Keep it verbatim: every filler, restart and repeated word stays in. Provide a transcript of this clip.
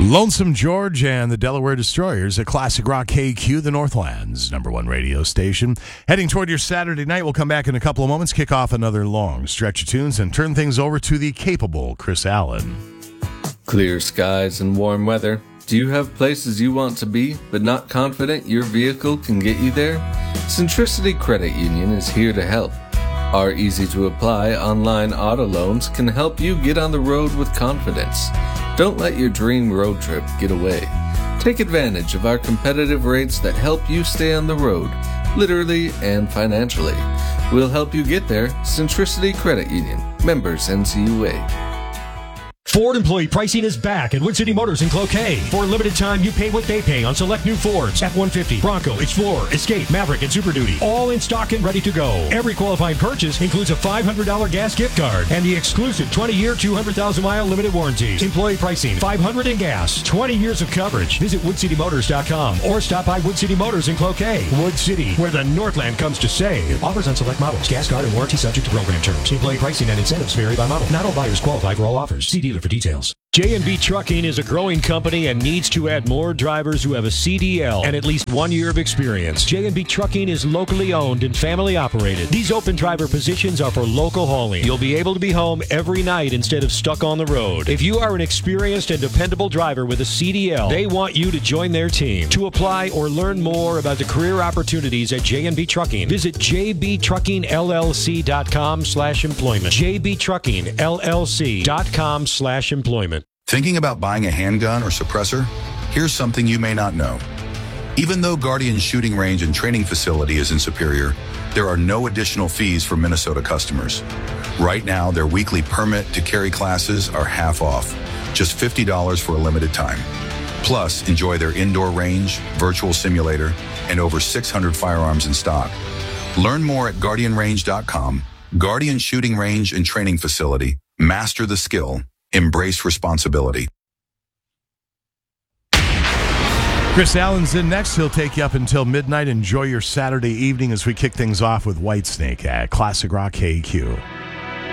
Lonesome George and the Delaware Destroyers at Classic Rock K Q, the Northland's number one radio station. Heading toward your Saturday night, we'll come back in a couple of moments, kick off another long stretch of tunes, and turn things over to the capable Chris Allen. Clear skies and warm weather. Do you have places you want to be, but not confident your vehicle can get you there? Centricity Credit Union is here to help. Our easy-to-apply online auto loans can help you get on the road with confidence. Don't let your dream road trip get away. Take advantage of our competitive rates that help you stay on the road, literally and financially. We'll help you get there. Centricity Credit Union. Members N C U A. Ford employee pricing is back at Wood City Motors in Cloquet. For a limited time, you pay what they pay on select new Fords, F one fifty, Bronco, Explorer, Escape, Maverick, and Super Duty. All in stock and ready to go. Every qualifying purchase includes a five hundred dollars gas gift card and the exclusive twenty-year, two hundred thousand mile limited warranties. Employee pricing, five hundred dollars in gas, twenty years of coverage. Visit wood city motors dot com or stop by Wood City Motors in Cloquet. Wood City, where the Northland comes to save. Offers on select models. Gas card and warranty subject to program terms. Employee pricing and incentives vary by model. Not all buyers qualify for all offers. See dealer for details. J and B Trucking is a growing company and needs to add more drivers who have a C D L and at least one year of experience. J and B Trucking is locally owned and family operated. These open driver positions are for local hauling. You'll be able to be home every night instead of stuck on the road. If you are an experienced and dependable driver with a C D L, they want you to join their team. To apply or learn more about the career opportunities at J and B Trucking, visit j b trucking l l c dot com slash employment. j b trucking l l c dot com slash employment. Thinking about buying a handgun or suppressor? Here's something you may not know. Even though Guardian Shooting Range and Training Facility is in Superior, there are no additional fees for Minnesota customers. Right now, their weekly permit to carry classes are half off, just fifty dollars for a limited time. Plus, enjoy their indoor range, virtual simulator, and over six hundred firearms in stock. Learn more at guardian range dot com. Guardian Shooting Range and Training Facility. Master the skill. Embrace responsibility. Chris Allen's in next. He'll take you up until midnight. Enjoy your Saturday evening as we kick things off with Whitesnake at Classic Rock K Q.